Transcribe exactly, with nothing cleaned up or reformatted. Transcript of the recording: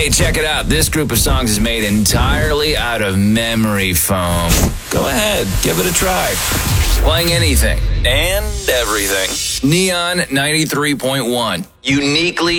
Hey, check it out. This group of songs is made entirely out of memory foam. Go ahead, give it a try. Playing anything and everything. Neon ninety-three point one. Uniquely